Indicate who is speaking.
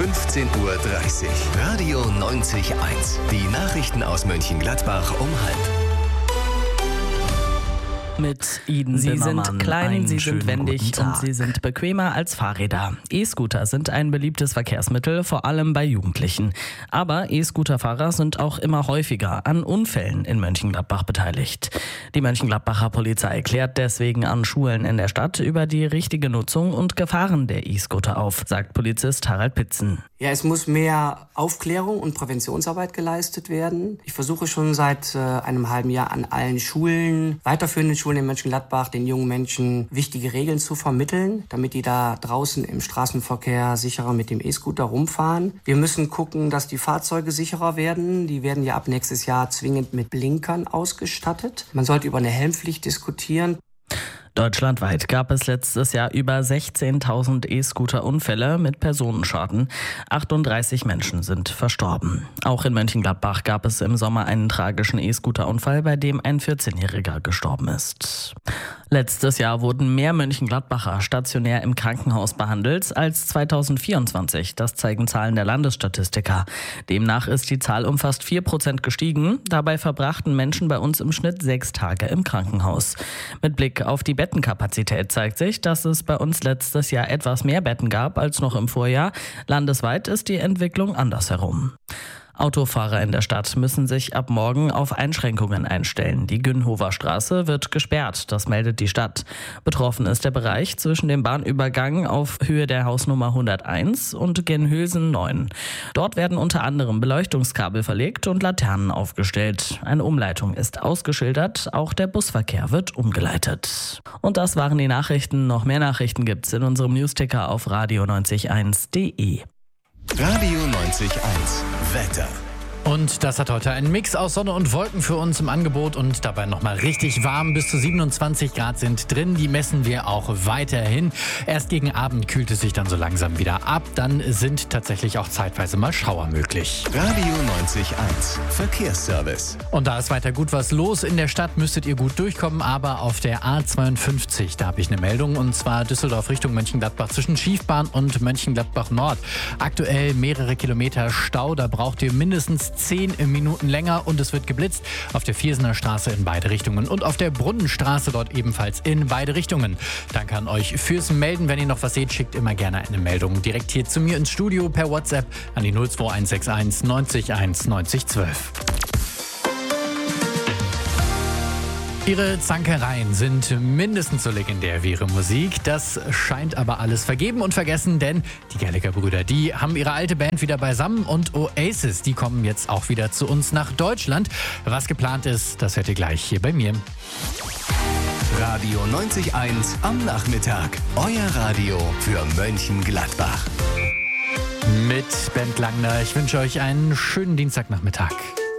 Speaker 1: 15:30 Uhr. Radio 90.1. Die Nachrichten aus Mönchengladbach um 12:30.
Speaker 2: Mit Iden
Speaker 3: Sie
Speaker 2: Bimmermann.
Speaker 3: sind klein, sie sind wendig
Speaker 2: und
Speaker 3: und
Speaker 2: sie sind bequemer als Fahrräder. E-Scooter sind ein beliebtes Verkehrsmittel, vor allem bei Jugendlichen. Aber E-Scooter-Fahrer sind auch immer häufiger an Unfällen in Mönchengladbach beteiligt. Die Mönchengladbacher Polizei klärt deswegen an Schulen in der Stadt über die richtige Nutzung und Gefahren der E-Scooter auf, sagt Polizist Harald Pitzen.
Speaker 4: Ja, es muss mehr Aufklärung und Präventionsarbeit geleistet werden. Ich versuche schon seit einem halben Jahr an allen Schulen, weiterführenden Schulen in Mönchengladbach, den jungen Menschen wichtige Regeln zu vermitteln, damit die da draußen im Straßenverkehr sicherer mit dem E-Scooter rumfahren. Wir müssen gucken, dass die Fahrzeuge sicherer werden. Die werden ja ab nächstes Jahr zwingend mit Blinkern ausgestattet. Man sollte über eine Helmpflicht diskutieren.
Speaker 2: Deutschlandweit gab es letztes Jahr über 16.000 E-Scooter-Unfälle mit Personenschaden. 38 Menschen sind verstorben. Auch in Mönchengladbach gab es im Sommer einen tragischen E-Scooter-Unfall, bei dem ein 14-Jähriger gestorben ist. Letztes Jahr wurden mehr Mönchengladbacher stationär im Krankenhaus behandelt als 2024. Das zeigen Zahlen der Landesstatistiker. Demnach ist die Zahl um fast 4% gestiegen. Dabei verbrachten Menschen bei uns im Schnitt 6 Tage im Krankenhaus. Mit Blick auf die Bettenkapazität zeigt sich, dass es bei uns letztes Jahr etwas mehr Betten gab als noch im Vorjahr. Landesweit ist die Entwicklung andersherum. Autofahrer in der Stadt müssen sich ab morgen auf Einschränkungen einstellen. Die Günhofer Straße wird gesperrt, das meldet die Stadt. Betroffen ist der Bereich zwischen dem Bahnübergang auf Höhe der Hausnummer 101 und Genhülsen 9. Dort werden unter anderem Beleuchtungskabel verlegt und Laternen aufgestellt. Eine Umleitung ist ausgeschildert, auch der Busverkehr wird umgeleitet. Und das waren die Nachrichten. Noch mehr Nachrichten gibt's in unserem Newsticker auf radio90.1.de.
Speaker 1: Radio 90.1. Wetter.
Speaker 3: Und das hat heute einen Mix aus Sonne und Wolken für uns im Angebot und dabei nochmal richtig warm. Bis zu 27 Grad sind drin, die messen wir auch weiterhin. Erst gegen Abend kühlt es sich dann so langsam wieder ab. Dann sind tatsächlich auch zeitweise mal Schauer möglich.
Speaker 1: Radio 90.1. Verkehrsservice.
Speaker 3: Und da ist weiter gut was los. In der Stadt müsstet ihr gut durchkommen, aber auf der A52, da habe ich eine Meldung. Und zwar Düsseldorf Richtung Mönchengladbach zwischen Schiefbahn und Mönchengladbach Nord. Aktuell mehrere Kilometer Stau, da braucht ihr mindestens 10 Minuten länger und es wird geblitzt auf der Viersener Straße in beide Richtungen und auf der Brunnenstraße dort ebenfalls in beide Richtungen. Danke an euch fürs Melden. Wenn ihr noch was seht, schickt immer gerne eine Meldung direkt hier zu mir ins Studio per WhatsApp an die 02161 90 1 90 12. Ihre Zankereien sind mindestens so legendär wie ihre Musik. Das scheint aber alles vergeben und vergessen, denn die Gallagher-Brüder, die haben ihre alte Band wieder beisammen und Oasis, die kommen jetzt auch wieder zu uns nach Deutschland. Was geplant ist, das hört ihr gleich hier bei mir.
Speaker 1: Radio 90.1 am Nachmittag. Euer Radio für Mönchengladbach.
Speaker 3: Mit Bent Langner. Ich wünsche euch einen schönen Dienstagnachmittag.